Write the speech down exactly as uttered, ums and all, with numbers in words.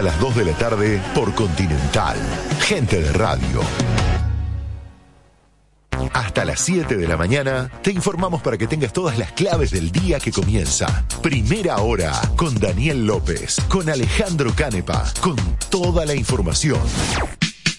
las dos de la tarde por Continental. Gente de radio. Hasta las siete de la mañana te informamos para que tengas todas las claves del día que comienza. Primera hora con Daniel López, con Alejandro Canepa, con toda la información.